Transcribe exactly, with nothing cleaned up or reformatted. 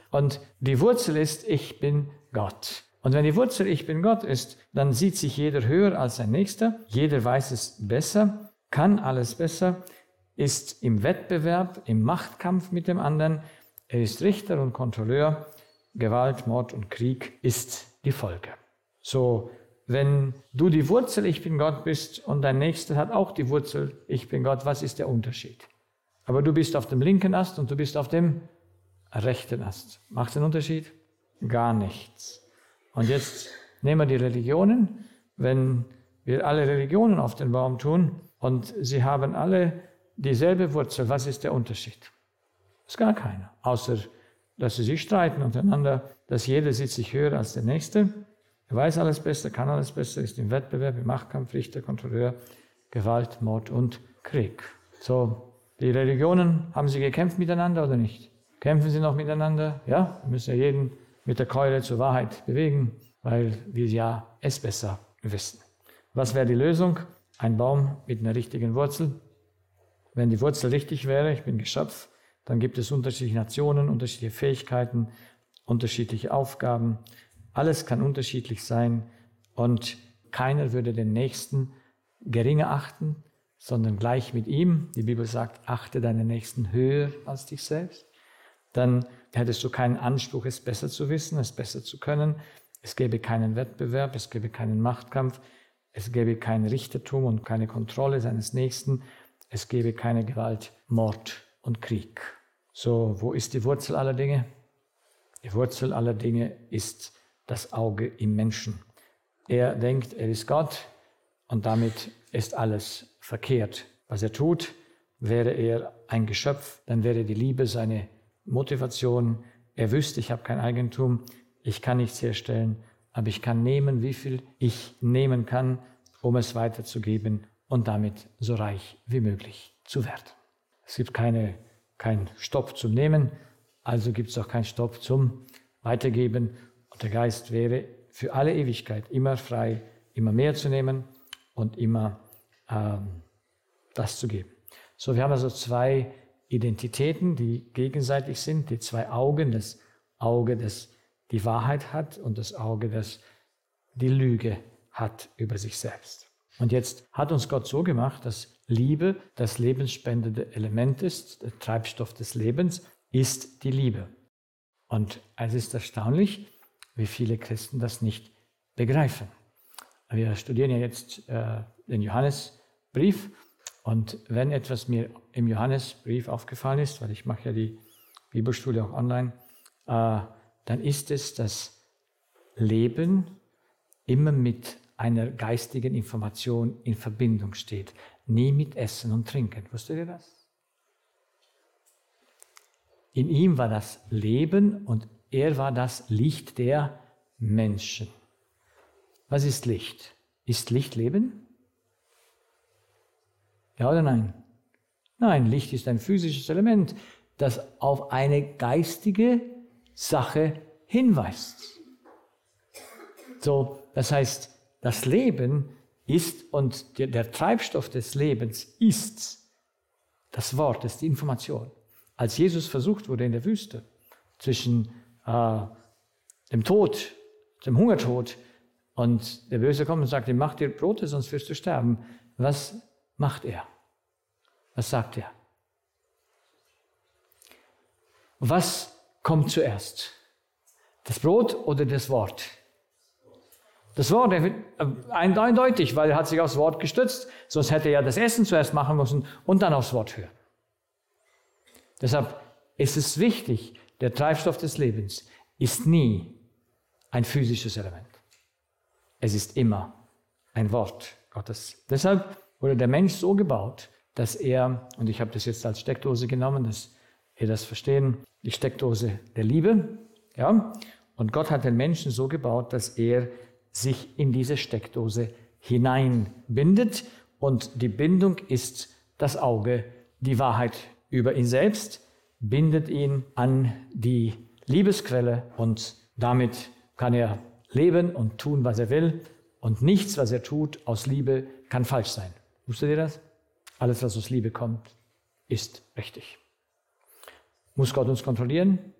Und die Wurzel ist, ich bin Gott. Und wenn die Wurzel ich bin Gott ist, dann sieht sich jeder höher als sein Nächster. Jeder weiß es besser, kann alles besser, ist im Wettbewerb, im Machtkampf mit dem anderen. Er ist Richter und Kontrolleur. Gewalt, Mord und Krieg ist die Folge. So, wenn du die Wurzel ich bin Gott bist und dein Nächster hat auch die Wurzel ich bin Gott, was ist der Unterschied? Aber du bist auf dem linken Ast und du bist auf dem rechten Ast. Macht es einen Unterschied? Gar nichts. Und jetzt nehmen wir die Religionen. Wenn wir alle Religionen auf den Baum tun und sie haben alle dieselbe Wurzel, was ist der Unterschied? Das ist gar keiner. Außer, dass sie sich streiten untereinander, dass jeder sieht sich höher als der Nächste. Er weiß alles besser, kann alles besser, ist im Wettbewerb, im Machtkampf, Richter, Kontrolleur, Gewalt, Mord und Krieg. So, die Religionen, haben sie gekämpft miteinander oder nicht? Kämpfen sie noch miteinander? Ja, wir müssen ja jeden mit der Keule zur Wahrheit bewegen, weil wir ja es besser wissen. Was wäre die Lösung? Ein Baum mit einer richtigen Wurzel. Wenn die Wurzel richtig wäre, ich bin Geschöpf, dann gibt es unterschiedliche Nationen, unterschiedliche Fähigkeiten, unterschiedliche Aufgaben. Alles kann unterschiedlich sein und keiner würde den Nächsten geringer achten, sondern gleich mit ihm. Die Bibel sagt, achte deinen Nächsten höher als dich selbst. Dann hättest du keinen Anspruch, es besser zu wissen, es besser zu können. Es gäbe keinen Wettbewerb, es gäbe keinen Machtkampf, es gäbe kein Richtertum und keine Kontrolle seines Nächsten. Es gäbe keine Gewalt, Mord und Krieg. So, wo ist die Wurzel aller Dinge? Die Wurzel aller Dinge ist das Auge im Menschen. Er denkt, er ist Gott und damit ist alles verkehrt. Was er tut, wäre er ein Geschöpf, dann wäre die Liebe seine Motivation. Er wüsste, ich habe kein Eigentum, ich kann nichts herstellen, aber ich kann nehmen, wie viel ich nehmen kann, um es weiterzugeben und damit so reich wie möglich zu werden. Es gibt keine, keinen Stopp zum Nehmen, also gibt es auch keinen Stopp zum Weitergeben. Und der Geist wäre für alle Ewigkeit immer frei, immer mehr zu nehmen und immer ähm, das zu geben. So, wir haben also zwei Identitäten, die gegenseitig sind, die zwei Augen, das Auge, das die Wahrheit hat und das Auge, das die Lüge hat über sich selbst. Und jetzt hat uns Gott so gemacht, dass Liebe das lebensspendende Element ist, der Treibstoff des Lebens ist die Liebe. Und es ist erstaunlich, wie viele Christen das nicht begreifen. Wir studieren ja jetzt äh, den Johannesbrief und wenn etwas mir im Johannesbrief aufgefallen ist, weil ich mache ja die Bibelschule auch online, äh, dann ist es, dass Leben immer mit einer geistigen Information in Verbindung steht, nie mit Essen und Trinken. Wusstet ihr das? In ihm war das Leben und er war das Licht der Menschen. Was ist Licht? Ist Licht Leben? Ja oder nein? Nein, Licht ist ein physisches Element, das auf eine geistige Sache hinweist. So, das heißt, das Leben ist und der, der Treibstoff des Lebens ist das Wort, ist die Information. Als Jesus versucht wurde in der Wüste, zwischen äh, dem Tod, dem Hungertod und der Böse kommt und sagt ihm, mach dir Brote, sonst wirst du sterben. Was macht er? Was sagt er? Was kommt zuerst? Das Brot oder das Wort? Das Wort, eindeutig, weil er hat sich aufs Wort gestützt, sonst hätte er ja das Essen zuerst machen müssen und dann aufs Wort hören. Deshalb ist es wichtig, der Treibstoff des Lebens ist nie ein physisches Element. Es ist immer ein Wort Gottes. Deshalb wurde der Mensch so gebaut, dass er, und ich habe das jetzt als Steckdose genommen, dass ihr das verstehen, die Steckdose der Liebe, ja, und Gott hat den Menschen so gebaut, dass er sich in diese Steckdose hineinbindet und die Bindung ist das Auge, die Wahrheit über ihn selbst, bindet ihn an die Liebesquelle und damit kann er leben und tun, was er will und nichts, was er tut, aus Liebe kann falsch sein. Wusstet ihr das? Alles, was aus Liebe kommt, ist richtig. Muss Gott uns kontrollieren?